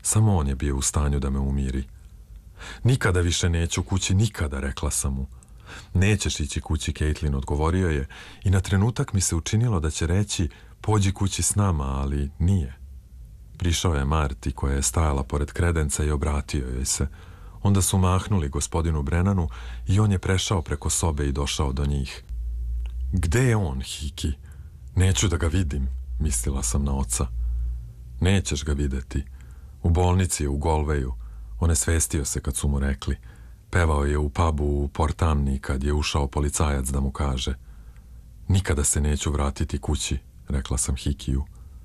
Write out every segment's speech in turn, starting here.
Samo on je bio u stanju da me umiri. Nikada više neću kući, nikada, rekla sam mu. Nećeš ići kući, Caitlin, odgovorio je i na trenutak mi se učinilo da će reći pođi kući s nama, ali nije. Prišao je Marty koja je stajala pored kredenca i obratio joj se. Onda su mahnuli gospodinu Brennanu i on je prešao preko sobe i došao do njih. Gde je on, Hiki? Neću da ga vidim, mislila sam na oca. Nećeš ga videti. U bolnici je u Galwayu. Onesvestio se kad su mu rekli. Pevao je u pubu u Port Amni kad je ušao policajac da mu kaže. Nikada se neću vratiti kući, rekla sam Hikiju.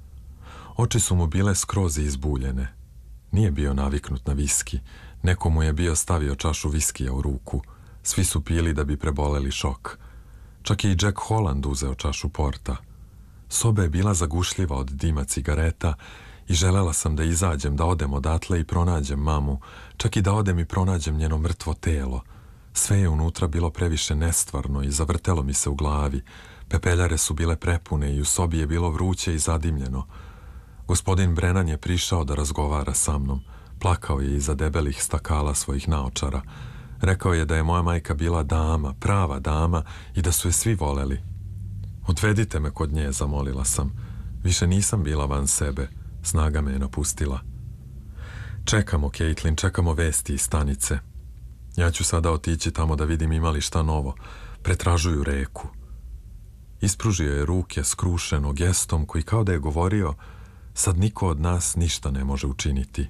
Oči su mu bile skroz izbuljene. Nije bio naviknut na viski. Neko mu je bio stavio čašu viskija u ruku. Svi su pili da bi preboleli šok. Čak je i Jack Holland uzeo čašu porta. Soba je bila zagušljiva od dima cigareta i želela sam da izađem, da odem odatle i pronađem mamu, čak i da odem i pronađem njeno mrtvo telo. Sve je unutra bilo previše nestvarno i zavrtelo mi se u glavi. Pepeljare su bile prepune i u sobi je bilo vruće i zadimljeno. Gospodin Brennan je prišao da razgovara sa mnom. Plakao je iza debelih stakala svojih naočara. Rekao je da je moja majka bila dama, prava dama i da su je svi voleli. Odvedite me kod nje, zamolila sam. Više nisam bila van sebe. Snaga me je napustila. Čekamo, Caitlin, čekamo vesti iz stanice. Ja ću sada otići tamo da vidim ima li šta novo. Pretražuju reku. Ispružio je ruke skrušeno gestom koji kao da je govorio sad niko od nas ništa ne može učiniti.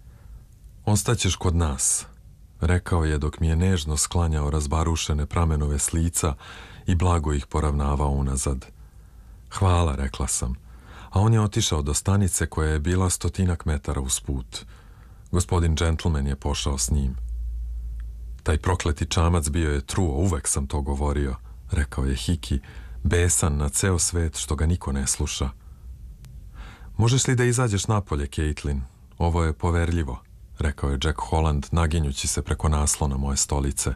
Ostaćeš kod nas, rekao je dok mi je nežno sklanjao razbarušene pramenove s lica i blago ih poravnavao unazad. Hvala, rekla sam, a on je otišao do stanice koja je bila 100 metara usput. Gospodin Gentleman je pošao s njim. Taj prokleti čamac bio je truo, uvek sam to govorio, rekao je Hiki, besan na ceo svet što ga niko ne sluša. Možeš li da izađeš napolje, Caitlin? Ovo je poverljivo, rekao je Jack Holland, naginjući se preko naslona moje stolice.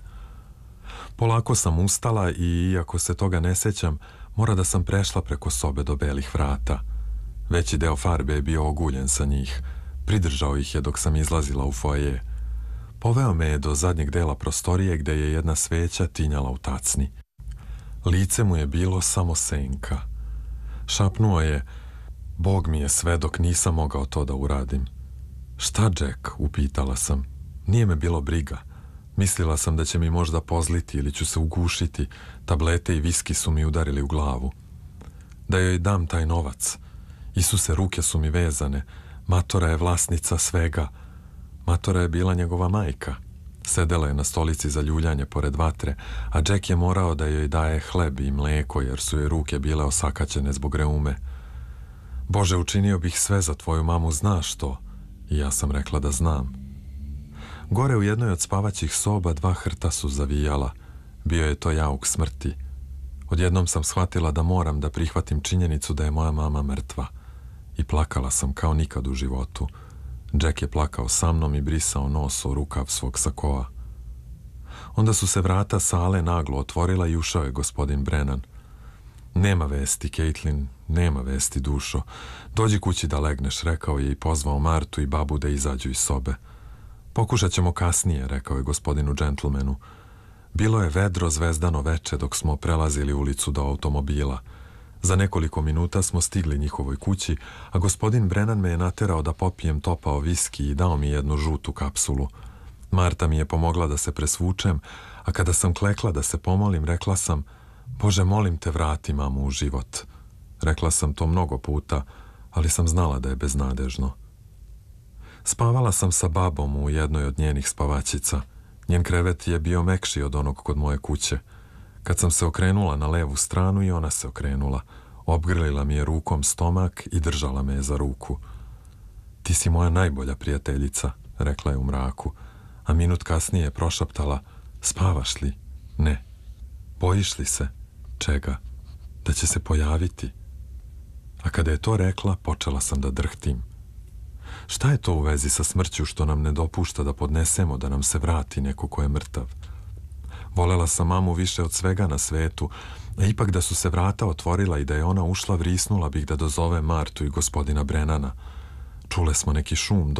Polako sam ustala i, iako se toga ne sećam, mora da sam prešla preko sobe do belih vrata. Veći deo farbe je bio oguljen sa njih. Pridržao ih je dok sam izlazila u foaje. Poveo me je do zadnjeg dela prostorije gde je jedna sveća tinjala u tacni. Lice mu je bilo samo senka. Šapnuo je, Bog mi je sve dok nisam mogao to da uradim. Šta, Jack? Upitala sam. Nije me bilo briga. Mislila sam da će mi možda pozliti ili ću se ugušiti. Tablete i viski su mi udarili u glavu. Da joj dam taj novac. Isuse, ruke su mi vezane. Matora je vlasnica svega. Matora je bila njegova majka. Sedela je na stolici za ljuljanje pored vatre, a Jack je morao da joj daje hleb i mleko jer su joj ruke bile osakaćene zbog reume. Bože, učinio bih sve za tvoju mamu, znaš to? I ja sam rekla da znam. Gore u jednoj od spavaćih soba 2 hrta su zavijala. Bio je to jauk smrti. Odjednom sam shvatila da moram da prihvatim činjenicu da je moja mama mrtva. I plakala sam kao nikad u životu. Jack je plakao sa mnom i brisao nos o rukav svog sakoa. Onda su se vrata sale naglo otvorila i ušao je gospodin Brennan. Nema vesti, Caitlin, nema vesti, dušo. Dođi kući da legneš, rekao je i pozvao Martu i babu da izađu iz sobe. Pokušat ćemo kasnije, rekao je gospodinu Gentlemanu. Bilo je vedro zvezdano veče dok smo prelazili ulicu do automobila. Za nekoliko minuta smo stigli njihovoj kući, a gospodin Brennan me je naterao da popijem topao viski i dao mi jednu žutu kapsulu. Marta mi je pomogla da se presvučem, a kada sam klekla da se pomolim, rekla sam, Bože, molim te, vrati mamu u život. Rekla sam to mnogo puta, ali sam znala da je beznadežno. Spavala sam sa babom u jednoj od njenih spavačica. Njen krevet je bio mekši od onog kod moje kuće. Kad sam se okrenula na levu stranu i ona se okrenula. Obgrlila mi je rukom stomak i držala me je za ruku. Ti si moja najbolja prijateljica, rekla je u mraku, a minut kasnije je prošaptala, spavaš li? Ne. Bojiš li se? Čega? Da će se pojaviti? A kada je to rekla, počela sam da drhtim. Šta je to u vezi sa smrću što nam ne dopušta da podnesemo da nam se vrati neko ko je mrtav? Volela sam mamu više od svega na svetu, a ipak da su se vrata otvorila i da je ona ušla, vrisnula bih da dozove Martu i gospodina Brennana. Čule smo neki šum